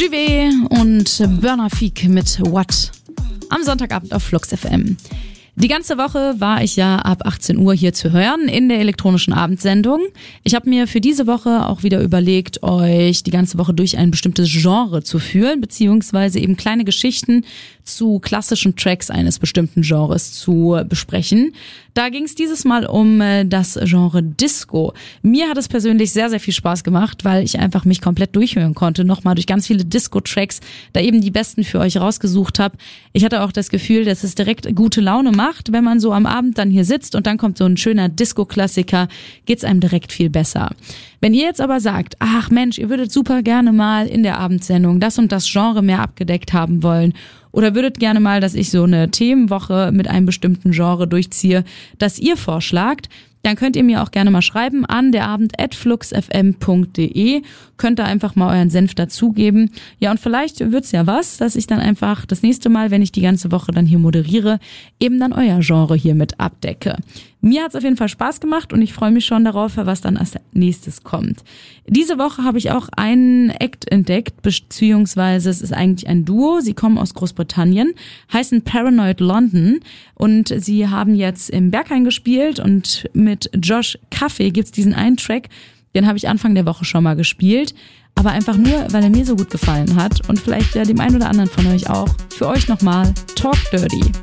Juve und Burner Peak mit What am Sonntagabend auf Flux FM. Die ganze Woche war ich ja ab 18 Uhr hier zu hören in der elektronischen Abendsendung. Ich habe mir für diese Woche auch wieder überlegt, euch die ganze Woche durch ein bestimmtes Genre zu führen, beziehungsweise eben kleine Geschichten zu klassischen Tracks eines bestimmten Genres zu besprechen. Da ging es dieses Mal um das Genre Disco. Mir hat es persönlich sehr, sehr viel Spaß gemacht, weil ich einfach mich komplett durchhören konnte, nochmal durch ganz viele Disco-Tracks, da eben die besten für euch rausgesucht habe. Ich hatte auch das Gefühl, dass es direkt gute Laune macht, wenn man so am Abend dann hier sitzt und dann kommt so ein schöner Disco-Klassiker, geht's einem direkt viel besser. Wenn ihr jetzt aber sagt, ach Mensch, ihr würdet super gerne mal in der Abendsendung das und das Genre mehr abgedeckt haben wollen oder würdet gerne mal, dass ich so eine Themenwoche mit einem bestimmten Genre durchziehe, das ihr vorschlagt, dann könnt ihr mir auch gerne mal schreiben an derabend@fluxfm.de. Könnt da einfach mal euren Senf dazugeben. Ja, und vielleicht wird's ja was, dass ich dann einfach das nächste Mal, wenn ich die ganze Woche dann hier moderiere, eben dann euer Genre hier mit abdecke. Mir hat's auf jeden Fall Spaß gemacht und ich freue mich schon darauf, was dann als nächstes kommt. Diese Woche habe ich auch einen Act entdeckt, beziehungsweise es ist eigentlich ein Duo. Sie kommen aus Großbritannien, heißen Paranoid London und sie haben jetzt im Berghain gespielt und mit Josh Kaffee gibt's diesen einen Track, den habe ich Anfang der Woche schon mal gespielt, aber einfach nur, weil er mir so gut gefallen hat und vielleicht ja dem einen oder anderen von euch auch. Für euch nochmal Talk Dirty.